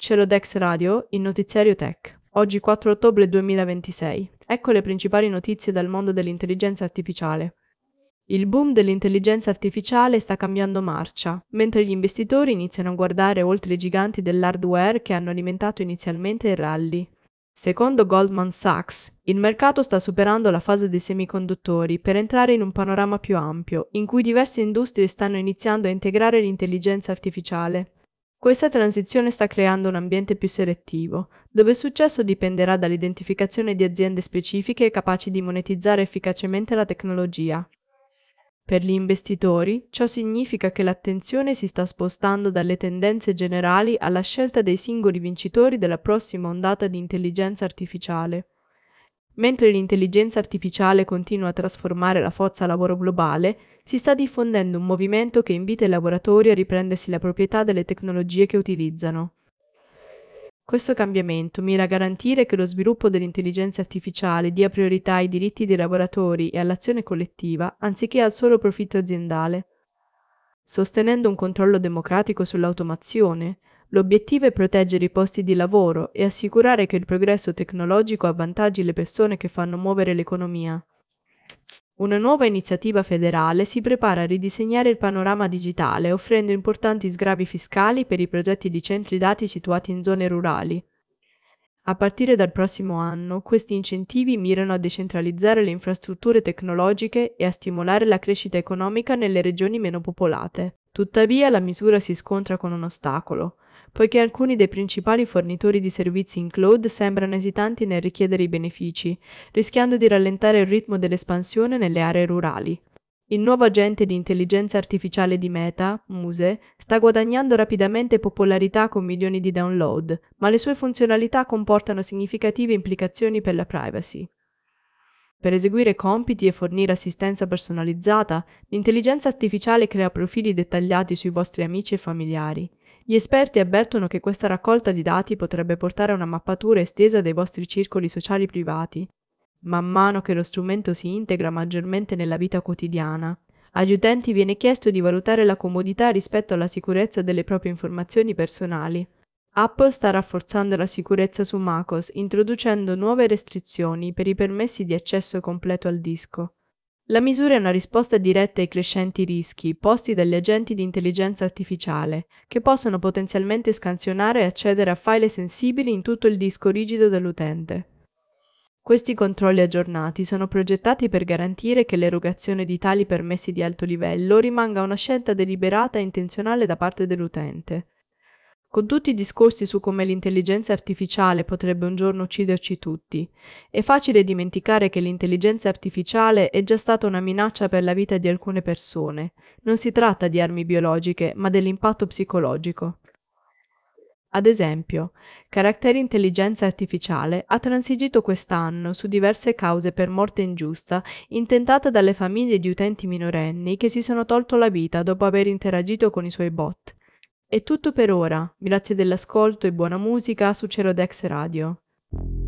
Celodex Radio, il notiziario tech. Oggi 4 ottobre 2026. Ecco le principali notizie dal mondo dell'intelligenza artificiale. Il boom dell'intelligenza artificiale sta cambiando marcia, mentre gli investitori iniziano a guardare oltre i giganti dell'hardware che hanno alimentato inizialmente il rally. Secondo Goldman Sachs, il mercato sta superando la fase dei semiconduttori per entrare in un panorama più ampio, in cui diverse industrie stanno iniziando a integrare l'intelligenza artificiale. Questa transizione sta creando un ambiente più selettivo, dove il successo dipenderà dall'identificazione di aziende specifiche capaci di monetizzare efficacemente la tecnologia. Per gli investitori, ciò significa che l'attenzione si sta spostando dalle tendenze generali alla scelta dei singoli vincitori della prossima ondata di intelligenza artificiale. Mentre l'intelligenza artificiale continua a trasformare la forza lavoro globale, si sta diffondendo un movimento che invita i lavoratori a riprendersi la proprietà delle tecnologie che utilizzano. Questo cambiamento mira a garantire che lo sviluppo dell'intelligenza artificiale dia priorità ai diritti dei lavoratori e all'azione collettiva, anziché al solo profitto aziendale. Sostenendo un controllo democratico sull'automazione, l'obiettivo è proteggere i posti di lavoro e assicurare che il progresso tecnologico avvantaggi le persone che fanno muovere l'economia. Una nuova iniziativa federale si prepara a ridisegnare il panorama digitale, offrendo importanti sgravi fiscali per i progetti di centri dati situati in zone rurali. A partire dal prossimo anno, questi incentivi mirano a decentralizzare le infrastrutture tecnologiche e a stimolare la crescita economica nelle regioni meno popolate. Tuttavia, la misura si scontra con un ostacolo, poiché alcuni dei principali fornitori di servizi in cloud sembrano esitanti nel richiedere i benefici, rischiando di rallentare il ritmo dell'espansione nelle aree rurali. Il nuovo agente di intelligenza artificiale di Meta, Muse, sta guadagnando rapidamente popolarità con milioni di download, ma le sue funzionalità comportano significative implicazioni per la privacy. Per eseguire compiti e fornire assistenza personalizzata, l'intelligenza artificiale crea profili dettagliati sui vostri amici e familiari. Gli esperti avvertono che questa raccolta di dati potrebbe portare a una mappatura estesa dei vostri circoli sociali privati. Man mano che lo strumento si integra maggiormente nella vita quotidiana, agli utenti viene chiesto di valutare la comodità rispetto alla sicurezza delle proprie informazioni personali. Apple sta rafforzando la sicurezza su macOS, introducendo nuove restrizioni per i permessi di accesso completo al disco. La misura è una risposta diretta ai crescenti rischi posti dagli agenti di intelligenza artificiale, che possono potenzialmente scansionare e accedere a file sensibili in tutto il disco rigido dell'utente. Questi controlli aggiornati sono progettati per garantire che l'erogazione di tali permessi di alto livello rimanga una scelta deliberata e intenzionale da parte dell'utente. Con tutti i discorsi su come l'intelligenza artificiale potrebbe un giorno ucciderci tutti, è facile dimenticare che l'intelligenza artificiale è già stata una minaccia per la vita di alcune persone. Non si tratta di armi biologiche, ma dell'impatto psicologico. Ad esempio, Caratteri Intelligenza Artificiale ha transigito quest'anno su diverse cause per morte ingiusta intentata dalle famiglie di utenti minorenni che si sono tolto la vita dopo aver interagito con i suoi bot. È tutto per ora, grazie dell'ascolto e buona musica su Cerodex Radio.